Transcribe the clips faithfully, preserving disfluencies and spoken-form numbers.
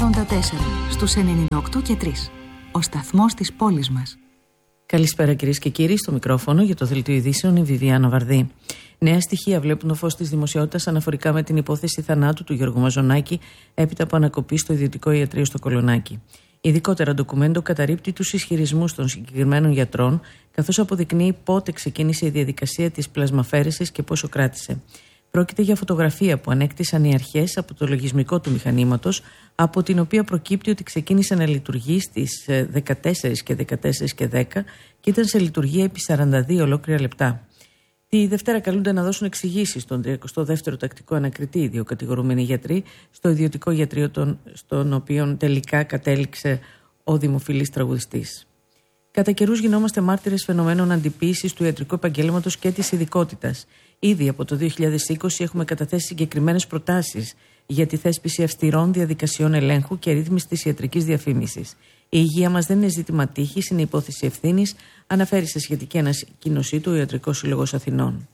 ογδόντα τέσσερα στους ενενήντα οκτώ και τρία. Ο σταθμός της πόλης μας. Καλησπέρα κυρίες και κύριοι, στο μικρόφωνο για το Δελτίο Ειδήσεων η Βιβιάνα Βαρδί. Νέα στοιχεία βλέπουν το φως της δημοσιότητας αναφορικά με την υπόθεση θανάτου του Γιώργου Μαζονάκη έπειτα από ανακοπή στο ιδιωτικό ιατρείο στο Κολονάκι. Ειδικότερα ντοκουμέντο καταρρίπτει τους ισχυρισμούς των συγκεκριμένων γιατρών, καθώς αποδεικνύει πότε ξεκίνησε η διαδικασία της πλασμαφέρεσης και πόσο κράτησε. Πρόκειται για φωτογραφία που ανέκτησαν οι αρχές από το λογισμικό του μηχανήματος, από την οποία προκύπτει ότι ξεκίνησε να λειτουργεί στις δεκατέσσερις και δεκατέσσερις και δέκα και ήταν σε λειτουργία επί σαράντα δύο ολόκληρα λεπτά. Τη Δευτέρα καλούνται να δώσουν εξηγήσεις στον τριακοστό δεύτερο τακτικό ανακριτή οι δύο κατηγορούμενοι γιατροί στο ιδιωτικό ιατρείο τον, στον οποίο τελικά κατέληξε ο δημοφιλής τραγουδιστής. Κατά καιρούς γινόμαστε μάρτυρες φαινομένων αντιποίησης του ιατρικού επαγγέλματος και της ειδικότητας. Ήδη από το δύο χιλιάδες είκοσι έχουμε καταθέσει συγκεκριμένες προτάσεις για τη θέσπιση αυστηρών διαδικασιών ελέγχου και ρύθμισης της ιατρικής διαφήμισης. Η υγεία μας δεν είναι ζήτημα τύχης, είναι υπόθεση ευθύνης, αναφέρει σε σχετική ανακοίνωσή του ο Ιατρικός Σύλλογος Αθηνών.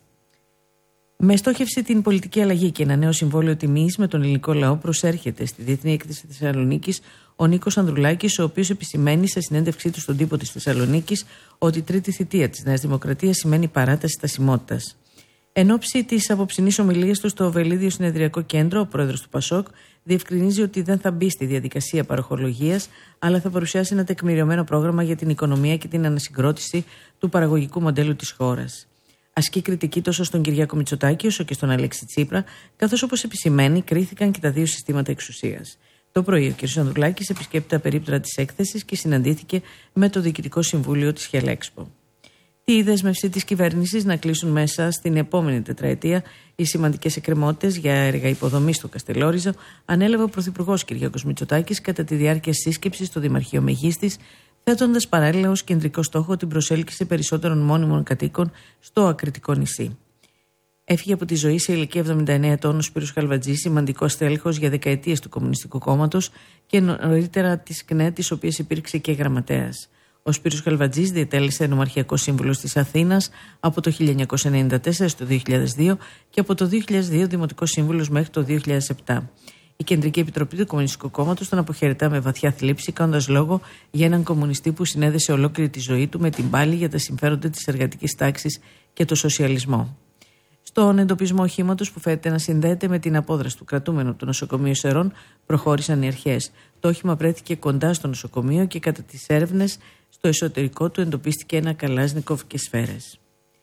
Με στόχευση την πολιτική αλλαγή και ένα νέο συμβόλαιο τιμής με τον ελληνικό λαό, προσέρχεται στη Διεθνή Έκθεση Θεσσαλονίκης ο Νίκος Ανδρουλάκης, ο οποίος επισημαίνει σε συνέντευξή του στον τύπο της Θεσσαλονίκης ότι η τρίτη θητεία της Νέας Δημοκρατίας σημαίνει παράταση στασιμότητας. Εν ώψη της απόψινής ομιλίας του στο Βελίδιο Συνεδριακό Κέντρο, ο πρόεδρος του Πασόκ διευκρινίζει ότι δεν θα μπει στη διαδικασία παροχολογίας, αλλά θα παρουσιάσει ένα τεκμηριωμένο πρόγραμμα για την οικονομία και την ανασυγκρότηση του παραγωγικού μοντέλου της χώρας. Ασκεί κριτική τόσο στον Κυριάκο Μητσοτάκη όσο και στον Αλέξη Τσίπρα, καθώς όπως επισημαίνει κρίθηκαν και τα δύο συστήματα εξουσίας. Το πρωί ο κ. Ανδρουλάκης επισκέπτεται τα περίπτερα της έκθεσης και συναντήθηκε με το Διοικητικό Συμβούλιο της Χελέξπο. Η δέσμευση της κυβέρνησης να κλείσουν μέσα στην επόμενη τετραετία οι σημαντικές εκκρεμότητες για έργα υποδομής στο Καστελόριζο ανέλαβε ο Πρωθυπουργός Κυριάκος Μητσοτάκης κατά τη διάρκεια σύσκεψης στο Δημαρχείο Μεγίστης, θέτοντας παράλληλα ως κεντρικό στόχο την προσέλκυση περισσότερων μόνιμων κατοίκων στο ακριτικό νησί. Έφυγε από τη ζωή σε ηλικία εβδομήντα εννέα ετών ο Σπύρος Χαλβατζής, σημαντικός στέλεχος για δεκαετίες του Κομμουνιστικού Κόμματος και νωρίτερα της ΚΝΕ, της οποίας υπήρξε και γραμματέας. Ο Σπύρος Χαλβατζής διετέλεσε νομαρχιακό σύμβουλος της Αθήνας από το χίλια εννιακόσια ενενήντα τέσσερα στο δύο χιλιάδες δύο και από το δύο χιλιάδες δύο δημοτικός σύμβουλος μέχρι το δύο χιλιάδες επτά. Η Κεντρική Επιτροπή του Κομμουνιστικού Κόμματος τον αποχαιρετά με βαθιά θλίψη, κάνοντας λόγο για έναν κομμουνιστή που συνέδεσε ολόκληρη τη ζωή του με την πάλη για τα συμφέροντα της εργατικής τάξης και το σοσιαλισμό. Στον εντοπισμό οχήματος που φαίνεται να συνδέεται με την απόδραση του κρατούμενου από το νοσοκομείο Σερών προχώρησαν οι αρχές. Το όχημα βρέθηκε κοντά στο νοσοκομείο και κατά τις έρευνες στο εσωτερικό του εντοπίστηκε ένα καλάζνικοφ και σφαίρες.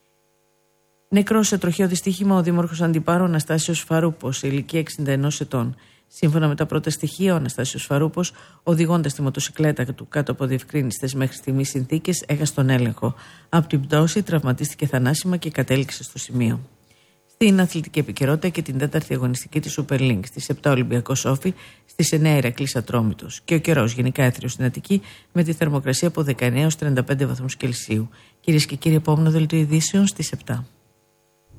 Νεκρός σε τροχαίο δυστύχημα ο δήμαρχος Αντιπάρου Αναστάσιος Φαρούπος, σε ηλικία εξήντα ενός ετών. Σύμφωνα με τα πρώτα στοιχεία, ο Αναστάσιος Φαρούπος, οδηγώντας τη μοτοσικλέτα του κάτω από διευκρίνιστες μέχρι στιγμής συνθήκες, έχασε τον έλεγχο. Από την πτώση τραυματίστηκε θανάσιμα και κατέληξε στο σημείο. Στην αθλητική επικαιρότητα και την τέταρτη αγωνιστική της Super League, στις επτά Ολυμπιακός Όφη, στις εννέα Ηρακλής Ατρόμητος. Και ο καιρός γενικά έθριος στην Αττική με τη θερμοκρασία από δεκαεννέα έως τριάντα πέντε βαθμούς Κελσίου. Κυρίες και κύριοι, επόμενο δελτίο ειδήσεων στις επτά.